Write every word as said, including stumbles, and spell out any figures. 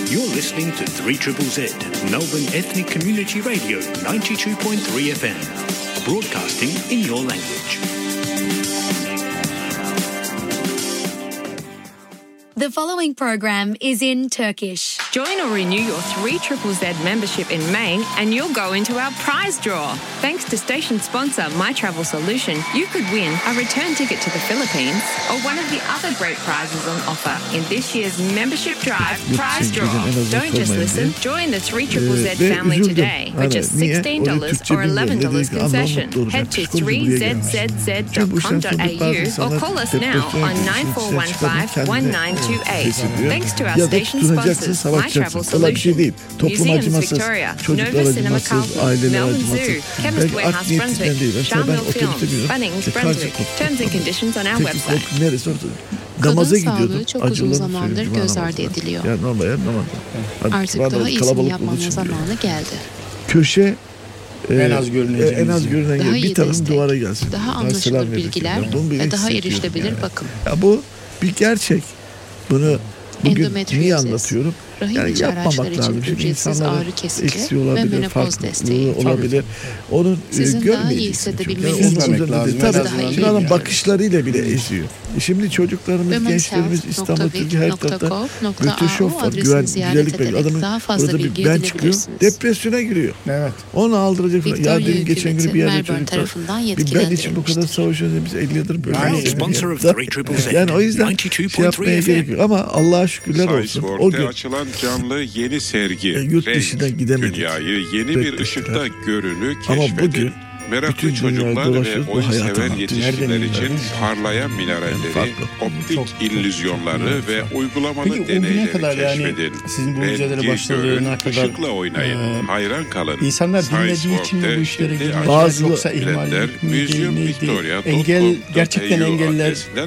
You're listening to three Z Z, Melbourne Ethnic Community Radio ninety-two point three F M, broadcasting in your language. The following program is in Turkish. Join or renew your three Z Z membership in May and you'll go into our prize draw. Thanks to station sponsor My Travel Solution, you could win a return ticket to the Philippines or one of the other great prizes on offer in this year's membership drive prize draw. Don't just listen, join the three Z Z family today for just sixteen dollars or eleven dollars concession. Head to three z z z dot com dot a u or call us now on nine four one five one nine two eight. Thanks to our station sponsors, My Travel Solution, Museums Victoria, Nova Cinema Carlton, Melbourne Zoo, Chemist Warehouse Brunswick, Charmel Films, Bunnings Brunswick. Terms and conditions on our website. Kadın sağlığı çok uzun zamandır göz ardı ediliyor. Artık daha iyisini yapmanın zamanı geldi. Köşe en az görüneceğimiz, en az görünen daha bir tarafın duvara gelsin. Daha anlaşılır bilgiler ve daha erişilebilir yani. Bakım. Ya bu bir gerçek. Bunu bugün niye anlatıyorum? Yani yapmamak lazım. Çünkü insanların eksiği olabilir, farklılığı olabilir. Onun sizin daha iyi hissedebilmeniz için tabii şimdi adam bakışlarıyla bile eziyor. Şimdi çocuklarımız, gençlerimiz İstanbul, Türkiye her tarafta bütün şof var, güven, güzellik bekliyor. Adamın burada bir ben çıkıyor, depresyona giriyor. Evet. Onu aldıracak falan. Ya dedim geçen gün bir yerde çocuklar, bir ben için bu kadar savaşıyoruz. Biz elli yıldır böyle. Yani o yüzden şey yapmaya gerek yok. Ama Allah'a şükürler olsun. O gün canlı yeni sergi e, yurt dışına gidemedik. Dünyayı yeni bir ışıkta görünü ama keşfedin. Bugün meraklı çocuklar ve oyun seven yetişkinler için parlayan mineralleri, optik illüzyonları ve uygulamalı Peki, deneyleri kadar keşfedin. Yani sizin bu mücadele başladığına kadar ışıkla oynayın, e, hayran kalın. İnsanlar bilmediği için mi bu işlere girmişler yoksa ihmal miydi, neydi? Engel, gerçekten engeller